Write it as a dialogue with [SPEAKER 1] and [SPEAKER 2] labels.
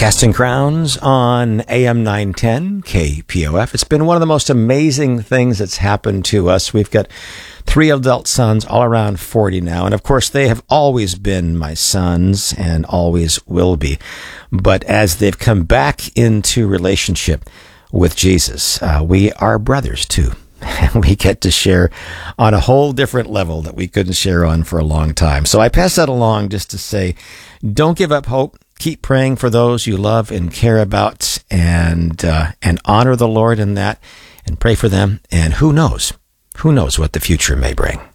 [SPEAKER 1] Casting Crowns on AM 910 KPOF. It's been one of the most amazing things that's happened to us. We've got 3 adult sons, all around 40 now. And of course, they have always been my sons and always will be. But as they've come back into relationship with Jesus, we are brothers too. And we get to share on a whole different level that we couldn't share on for a long time. So I pass that along just to say, don't give up hope. Keep praying for those you love and care about, and honor the Lord in that, and pray for them. And who knows what the future may bring.